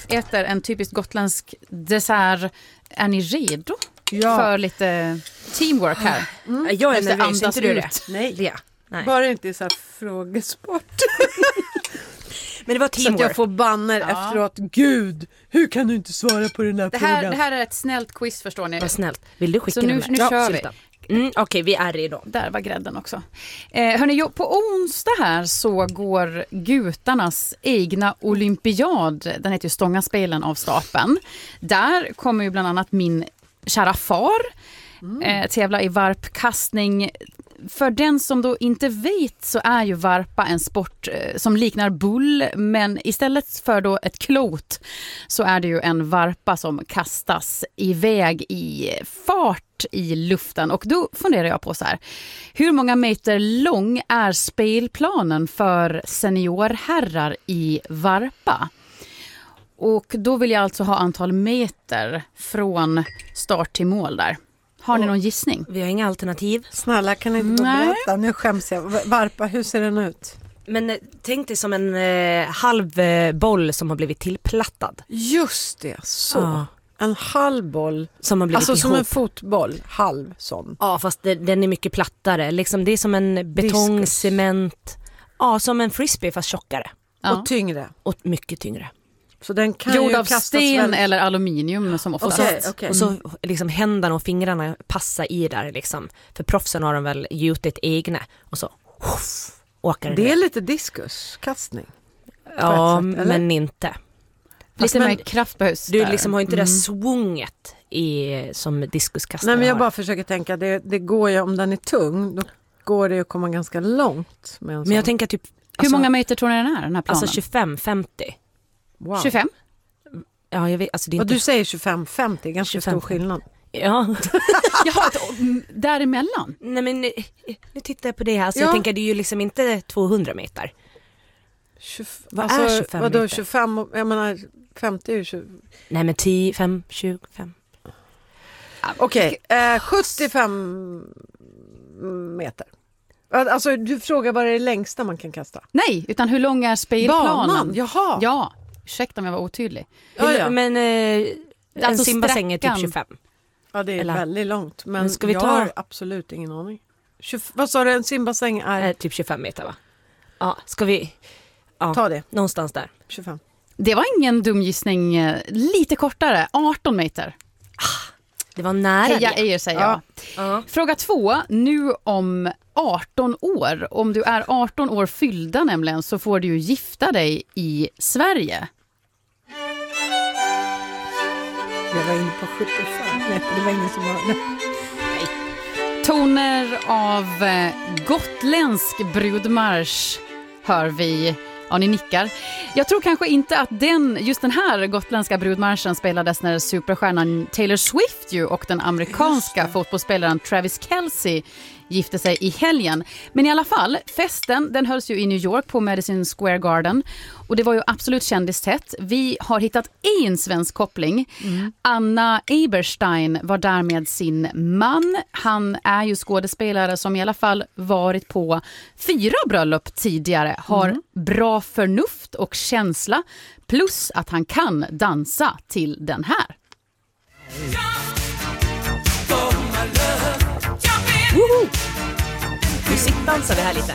äter en typisk gotländsk dessert. Är ni redo för lite teamwork här? Jag är Måste nervös, andas inte du ut. det? Nej. Nej. Bara inte så här frågesport. Men det var Så att teamwork. jag får banner efteråt. Gud, hur kan du inte svara på den här frågan? Det här är ett snällt quiz, förstår ni. Vad snällt. Vill du skicka Så nu den där? kör vi. Okej, vi är redo. Där var grädden också. Hörrni, på onsdag här så går gutarnas egna olympiad. Den heter ju Stångaspelen av stapeln. Där kommer ju bland annat min kära far tävla i varpkastning. För den som då inte vet så är ju varpa en sport som liknar bull, men istället för då ett klot så är det ju en varpa som kastas iväg i fart i luften. Och då funderar jag på så här, hur många meter lång är spelplanen för seniorherrar i varpa? Och då vill jag alltså ha antal meter från start till mål där. Har ni någon gissning? Vi har inga alternativ. Snälla, kan ni inte berätta? Nu skäms jag. Varpa, hur ser den ut? Men tänk dig som en halv boll som har blivit tillplattad. Just det, så. Ja. En halv boll. Som har blivit Alltså som ihop. en fotboll, halv sån. Ja, fast den är mycket plattare. Liksom, det är som en betongcement. Ja, som en frisbee fast tjockare. Ja. Och tyngre. Och mycket tyngre. Så den kan Gjord ju av kastas sten väl... eller aluminium som ofta. Okej. Och så liksom händerna och fingrarna passar i där liksom. För proffsen har de väl gjutit egna. Och så åker Det är lite diskuskastning. Ja, sätt, eller? men inte. Lite mer kraft behövs Du där. liksom har inte det svunget som diskuskastare. Nej, men jag har. bara försöker tänka, det går ju, om den är tung, då går det ju att komma ganska långt med en sån. Men jag tänker typ... Hur många meter tror ni den här planen? Alltså 25-50. Wow. 25? Ja, jag vet. Alltså det är Och inte... du säger 25-50, ganska 25. stor skillnad. Ja. Jaha, däremellan? Nej, men nu tittar jag på det här. Så Ja. jag tänker det är ju liksom inte 200 meter. Vad är 25 vadå, meter? 25, jag menar 50 är ju 20. Nej, men 10, 5, 25. Okej, 75 meter. Alltså du frågar vad det är längsta man kan kasta. Nej, utan hur lång är spelplanen? Banan, jaha. Ja, ursäkta om jag var otydlig. Ja. Men en Alltså simbassäng är typ sträckan. 25. Ja, det är Eller- väldigt långt. Men ska vi jag ta- har absolut ingen aning. Vad sa du, en simbassäng är? Typ 25 meter, va? Ja, ska vi... Ja, Ta det, någonstans där. 25. Det var ingen dum gissning. Lite kortare, 18 meter. Det var nära Heja det. er, säger jag. Ja. Fråga 2, nu om 18 år. Om du är 18 år fyllda nämligen så får du ju gifta dig i Sverige. Jag var inne på 75 meter, det var ingen som hörde. Toner av gotländsk brudmarsch hör vi. Ja, ni nickar. Jag tror kanske inte att just den här gotländska brudmarschen spelades när superstjärnan Taylor Swift och den amerikanska fotbollsspelaren Travis Kelce gifte sig i helgen. Men i alla fall, festen den hölls ju i New York på Madison Square Garden. Och det var ju absolut kändistätt. Vi har hittat en svensk koppling. Anna Eberstein var där med sin man. Han är ju skådespelare som i alla fall varit på 4 bröllop tidigare. Har bra förnuft och känsla. Plus att han kan dansa till den här. Woho! Nu sittdansar vi här lite.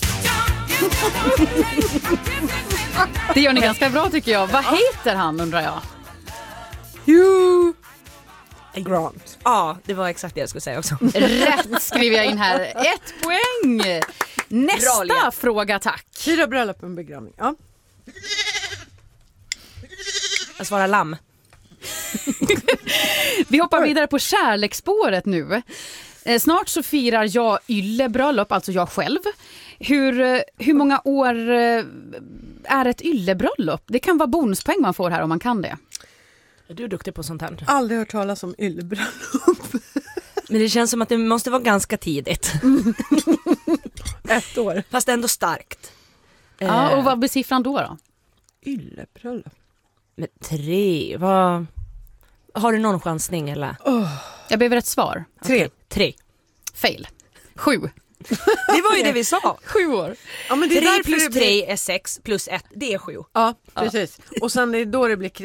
Det gör ni ganska bra tycker jag. Vad heter han undrar jag? Hugh Grant. Ja, det var exakt det jag skulle säga också. Rätt skriver jag in här. 1 poäng. Nästa Bra, fråga, tack. 4 bröllop och en begravning. Ja. Jag svarar lamm. Vi hoppar vidare på kärleksspåret nu. Snart så firar jag yllebröllop, alltså jag själv. Hur många år är ett yllebröllop? Det kan vara bonuspoäng man får här om man kan det. Du är duktig på sånt här. Aldrig hört talas om yllebröllop. Men det känns som att det måste vara ganska tidigt. 1 år. Fast ändå starkt. Ja, och vad blir siffran då? Yllebröllop. Men 3, vad... Har du någon chansning eller? Jag behöver ett svar. 3. 3. Fail. 7. Det var ju det vi sa. 7 år. Ja, men det är 3 därför plus det blir... 3 är 6 plus 1, det är 7. Ja, precis. Och sen är det då det blir